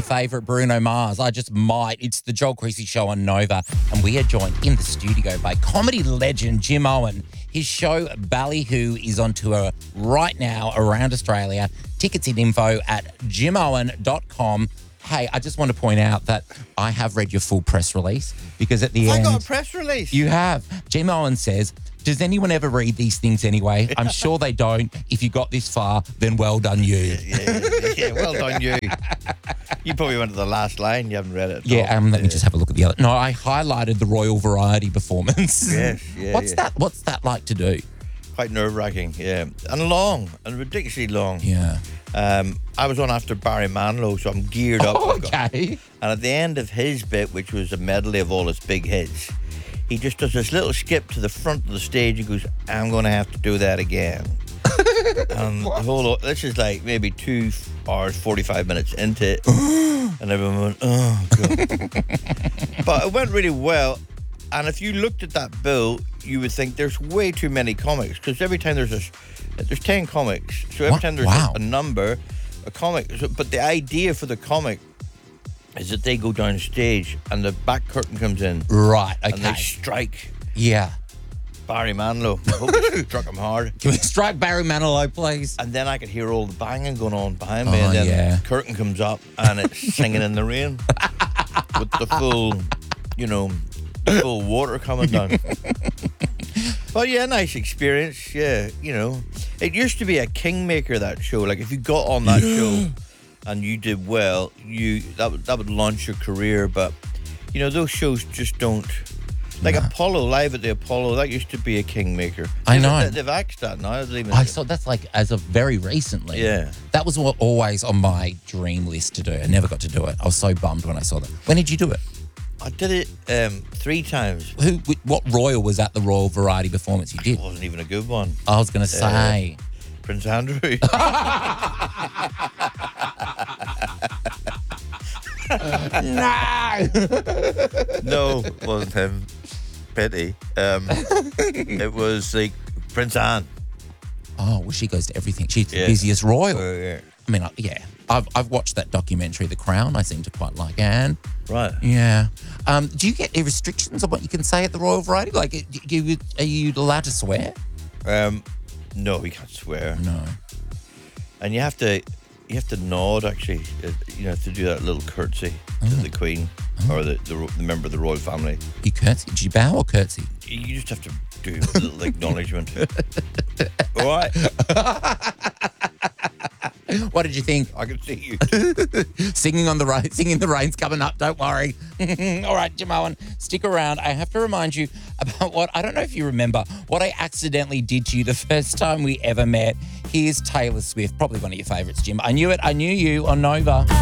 favourite, Bruno Mars. I just might. It's the Joel Creasy Show on Nova, and we are joined in the studio by comedy legend Jim Owen. His show Ballyhoo is on tour right now around Australia. Tickets and info at jimowen.com. Hey, I just want to point out that I have read your full press release because at the end... I got a press release. You have. Jim Owen says, does anyone ever read these things anyway? I'm sure they don't. If you got this far, then well done you. Yeah, well done you. You probably went to the last line. You haven't read it. Let me just have a look at the other. No, I highlighted the Royal Variety performance. Yes, What's that like to do? Quite nerve-wracking, yeah. And long, and ridiculously long. Yeah. I was on after Barry Manilow, so I'm geared up. Okay. And at the end of his bit, which was a medley of all his big hits, he just does this little skip to the front of the stage and goes, I'm going to have to do that again. And the whole, this is like maybe 2 hours, 45 minutes into it. And everyone went, oh, God. But it went really well. And if you looked at that bill, you would think there's way too many comics. Because every time there's 10 comics. So every time there's a number, a comic. So, but the idea for the comic is that they go down stage and the back curtain comes in. Right, okay. And they strike. Yeah. Barry Manilow. I hope they struck him hard. Can we strike Barry Manilow, please? And then I could hear all the banging going on behind me. And then the curtain comes up and it's Singing in the Rain. With the full, full water coming down. But yeah, nice experience. Yeah, it used to be a kingmaker, that show. Like if you got on that show and you did well, that would launch your career. But those shows just don't. Like Apollo, Live at the Apollo, that used to be a kingmaker. I know. They've axed that now. I saw that's like as of very recently. Yeah. That was always on my dream list to do. I never got to do it. I was so bummed when I saw that. When did you do it? I did it 3 times. What royal was that? The Royal Variety performance you did? It wasn't even a good one. I was going to say Prince Andrew. No, it wasn't him. Pity. It was like Prince Anne. Oh, well, she goes to everything. She's the busiest royal. Yeah. I mean, I've watched that documentary, The Crown. I seem to quite like Anne. Right. Yeah. Do you get any restrictions on what you can say at the Royal Variety? Like, are you allowed to swear? No, we can't swear. No. And you have to nod, actually, to do that little curtsy to the Queen or the member of the royal family. You curtsy? Did you bow or curtsy? You just have to do a little acknowledgement. All right. What did you think? I can see you. Singing the rain's coming up, don't worry. All right, Jim Owen, stick around. I have to remind you about I don't know if you remember, what I accidentally did to you the first time we ever met. Here's Taylor Swift, probably one of your favourites, Jim. I Knew It, I Knew You on Nova.